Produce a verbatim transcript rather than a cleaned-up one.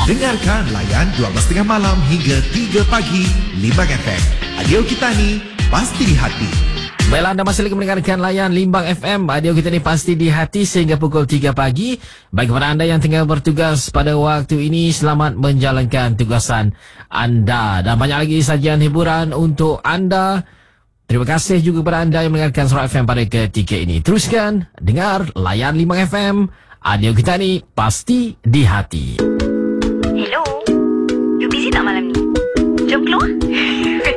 Dengarkan layan dua belas tiga puluh malam hingga tiga pagi Limbang F M. Adio kita ni pasti di hati. Baiklah, anda masih lagi mendengarkan layan Limbang F M. Adio kita ni pasti di hati sehingga pukul tiga pagi. Bagi kepada anda yang tengah bertugas pada waktu ini, selamat menjalankan tugasan anda. Dan banyak lagi sajian hiburan untuk anda. Terima kasih juga kepada anda yang mendengarkan Suara F M pada ketika ini. Teruskan dengar layan Limbang F M. Adio kita ni pasti di hati. Hello, you busy tak malam ni? Jom keluar.